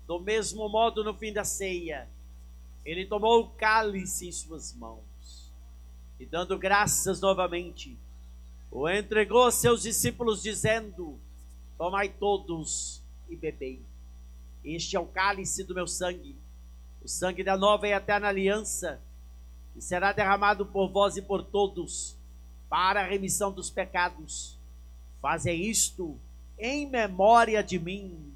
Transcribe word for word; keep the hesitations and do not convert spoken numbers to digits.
Do mesmo modo, no fim da ceia, ele tomou o cálice em suas mãos e, dando graças novamente, o entregou a seus discípulos, dizendo: tomai todos e bebei. Este é o cálice do meu sangue, o sangue da nova e eterna aliança, que será derramado por vós e por todos, para a remissão dos pecados. Fazei isto em memória de mim.